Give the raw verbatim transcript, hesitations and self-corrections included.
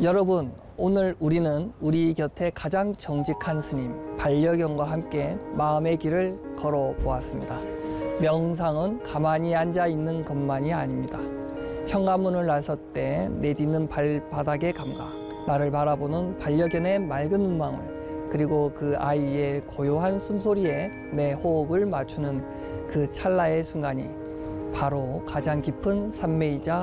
여러분, 오늘 우리는 우리 곁에 가장 정직한 스님 반려견과 함께 마음의 길을 걸어보았습니다. 명상은 가만히 앉아 있는 것만이 아닙니다. 현관문을 나설 때 내딛는 발바닥의 감각, 나를 바라보는 반려견의 맑은 눈망울, 그리고 그 아이의 고요한 숨소리에 내 호흡을 맞추는 그 찰나의 순간이 바로 가장 깊은 산매이자